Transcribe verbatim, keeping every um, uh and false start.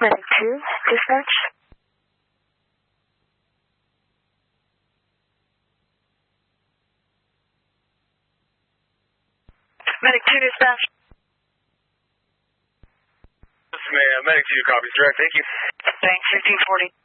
Medic two, dispatch. Medic two, dispatch. This is uh, Medic two, copies direct, thank you. Thanks, fifteen forty.